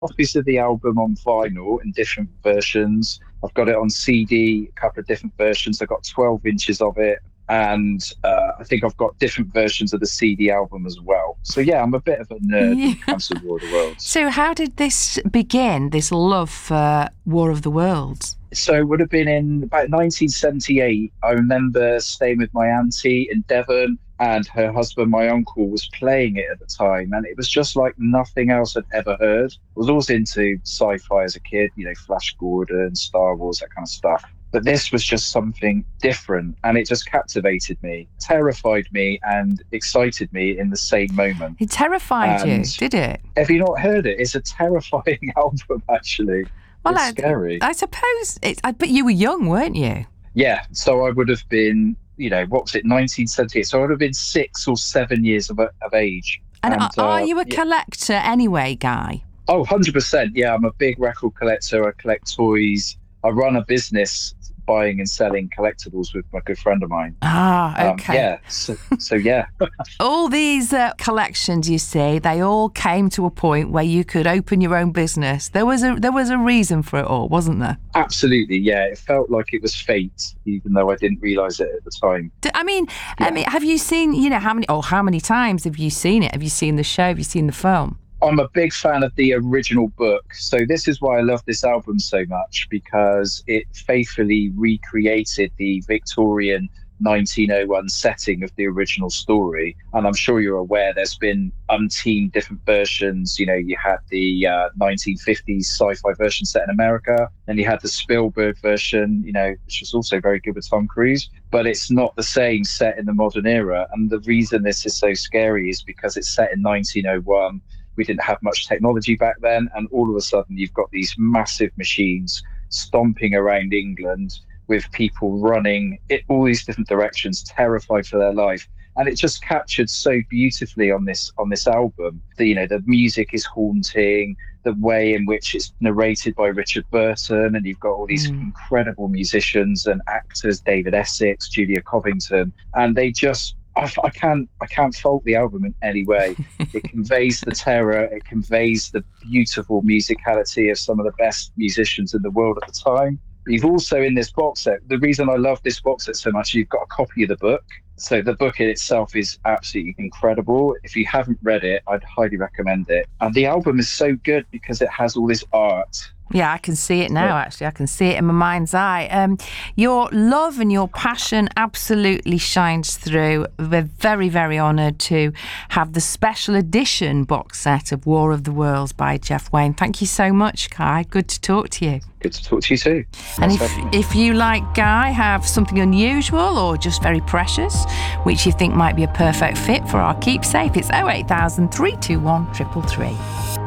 copies of the album on vinyl in different versions. I've got it on CD, a couple of different versions. I've got 12 inches of it. And I think I've got different versions of the CD album as well. So yeah, I'm a bit of a nerd when it comes to War of the Worlds. So how did this begin, this love for War of the Worlds? So it would have been in about 1978. I remember staying with my auntie in Devon, and her husband, my uncle, was playing it at the time. And it was just like nothing else I'd ever heard. I was always into sci-fi as a kid, Flash Gordon, Star Wars, that kind of stuff. But this was just something different, and it just captivated me, terrified me, and excited me in the same moment. It terrified you, did it? Have you not heard it? It's a terrifying album, actually. Well, it's scary. I suppose but you were young, weren't you? Yeah, so I would have been, what was it, 1978? So I would have been 6 or 7 years of age. And are you a collector anyway, Guy? Oh, 100%. Yeah, I'm a big record collector. I collect toys. I run a business buying and selling collectibles with my good friend of mine. Okay. Yeah, so yeah. All these collections, you see, they all came to a point where you could open your own business. There was a reason for it all, wasn't there? Absolutely, yeah. It felt like it was fate, even though I didn't realise it at the time. I mean, have you seen, how many times have you seen it? Have you seen the show? Have you seen the film? I'm a big fan of the original book. So this is why I love this album so much, because it faithfully recreated the Victorian 1901 setting of the original story. And I'm sure you're aware there's been umpteen different versions. You had the 1950s sci-fi version set in America. Then you had the Spielberg version, which was also very good with Tom Cruise. But it's not the same set in the modern era. And the reason this is so scary is because it's set in 1901. We didn't have much technology back then, and all of a sudden you've got these massive machines stomping around England with people running in all these different directions, terrified for their life. And it just captured so beautifully on this album. The music is haunting, the way in which it's narrated by Richard Burton, and you've got all these incredible musicians and actors, David Essex, Julia Covington, and they just I can't fault the album in any way. It conveys the terror. It conveys the beautiful musicality of some of the best musicians in the world at the time. But you've also, in this box set, the reason I love this box set so much, you've got a copy of the book. So the book in itself is absolutely incredible. If you haven't read it, I'd highly recommend it. And the album is so good because it has all this art. Yeah, I can see it now, actually. I can see it in my mind's eye. Your love and your passion absolutely shines through. We're very, very honoured to have the special edition box set of War of the Worlds by Jeff Wayne. Thank you so much, Guy. Good to talk to you. Good to talk to you too. And if you, like Guy, have something unusual or just very precious, which you think might be a perfect fit for our keepsake, it's 08000 321 333.